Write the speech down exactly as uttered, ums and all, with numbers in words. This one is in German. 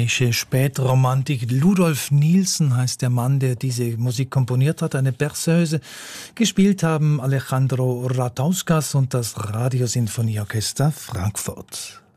österreichische Spätromantik. Ludolf Nielsen heißt der Mann, der diese Musik komponiert hat, eine Berceuse. Gespielt haben Alejandro Ratauskas und das Radiosinfonieorchester Frankfurt.